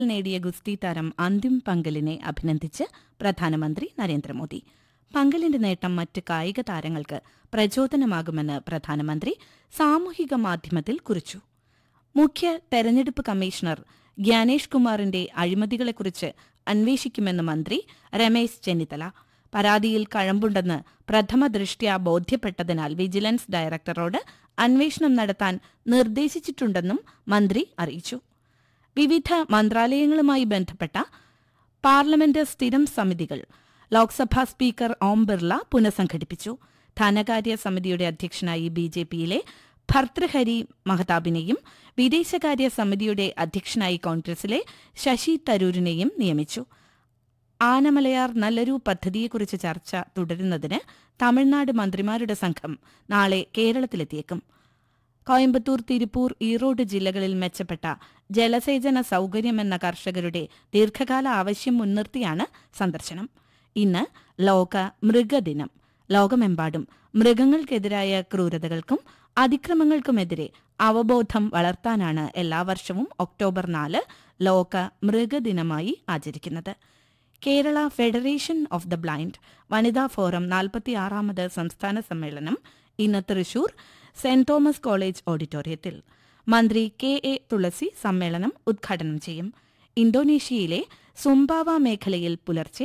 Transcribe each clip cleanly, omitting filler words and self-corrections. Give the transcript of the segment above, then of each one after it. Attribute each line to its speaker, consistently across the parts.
Speaker 1: നേടിയ ഗുസ്തി താരം അന്തിം പങ്കലിനെ അഭിനന്ദിച്ച് പ്രധാനമന്ത്രി നരേന്ദ്രമോദി. പങ്കലിന്റെ നേട്ടം മറ്റ് കായിക താരങ്ങൾക്ക് പ്രചോദനമാകുമെന്ന് പ്രധാനമന്ത്രി സാമൂഹിക മാധ്യമത്തിൽ കുറിച്ചു. മുഖ്യ തെരഞ്ഞെടുപ്പ് കമ്മീഷണർ ഗ്യാനേഷ് കുമാറിന്റെ അഴിമതികളെക്കുറിച്ച് അന്വേഷിക്കുമെന്ന് മന്ത്രി രമേശ് ചെന്നിത്തല. പരാതിയിൽ കഴമ്പുണ്ടെന്ന് പ്രഥമ ദൃഷ്ട്യാ ബോധ്യപ്പെട്ടതിനാൽ വിജിലൻസ് ഡയറക്ടറോട് അന്വേഷണം നടത്താൻ നിർദ്ദേശിച്ചിട്ടുണ്ടെന്നും മന്ത്രി അറിയിച്ചു. വിവിധ മന്ത്രാലയങ്ങളുമായി ബന്ധപ്പെട്ട പാർലമെന്റ് സ്ഥിരം സമിതികൾ ലോക്സഭാ സ്പീക്കർ ഓം ബിർള പുനഃസംഘടിപ്പിച്ചു. ധനകാര്യ സമിതിയുടെ അധ്യക്ഷനായി ബിജെപിയിലെ ഭർതൃഹരി മഹതാബിനെയും വിദേശകാര്യ സമിതിയുടെ അധ്യക്ഷനായി കോൺഗ്രസിലെ ശശി തരൂരിനെയും നിയമിച്ചു. ആനമലയാർ നല്ലൊരു പദ്ധതിയെക്കുറിച്ച് ചർച്ച തുടരുന്നതിന് തമിഴ്നാട് മന്ത്രിമാരുടെ സംഘം നാളെ കേരളത്തിലെത്തിയേക്കും. കോയമ്പത്തൂർ, തിരുപ്പൂർ, ഈറോഡ് ജില്ലകളിൽ മെച്ചപ്പെട്ട ജലസേചന സൌകര്യമെന്ന കർഷകരുടെ ദീർഘകാല ആവശ്യം മുൻനിർത്തിയാണ് സന്ദർശനം. ഇന്ന് ലോക മൃഗദിനം. ലോകമെമ്പാടും മൃഗങ്ങൾക്കെതിരായ ക്രൂരതകൾക്കും അതിക്രമങ്ങൾക്കുമെതിരെ അവബോധം വളർത്താനാണ് എല്ലാ വർഷവും ഒക്ടോബർ 4 ലോക മൃഗദിനമായി ആചരിക്കുന്നത്. Kerala federation of the blind വനിതാ ഫോറം 46ാമത് സംസ്ഥാന സമ്മേളനം ഇന്ന് തൃശൂർ സെന്റ് തോമസ് കോളേജ് ഓഡിറ്റോറിയത്തിൽ. മന്ത്രി കെ.എ. തുളസി സമ്മേളനം ഉദ്ഘാടനം ചെയ്യും. ഇന്തോനേഷ്യയിലെ സുംബാവ മേഖലയിൽ പുലർച്ചെ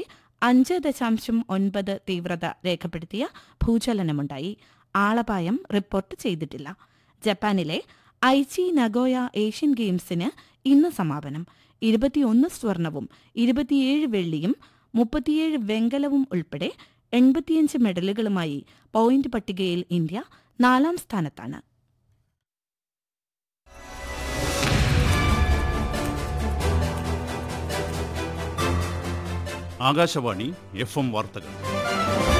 Speaker 1: 5.9 തീവ്രത രേഖപ്പെടുത്തിയ ഭൂചലനമുണ്ടായി. ആളപായം റിപ്പോർട്ട് ചെയ്തിട്ടില്ല. ജപ്പാനിലെ ഐച്ചി നഗോയ ഏഷ്യൻ ഗെയിംസിന് ഇന്ന് സമാപനം. 21 സ്വർണവും 27 വെള്ളിയും 37 വെങ്കലവും ഉൾപ്പെടെ 85 മെഡലുകളുമായി പോയിന്റ് പട്ടികയിൽ ഇന്ത്യ 4ാം സ്ഥാനത്താണ്.
Speaker 2: ആകാശവാണി FM വാർത്തകൾ.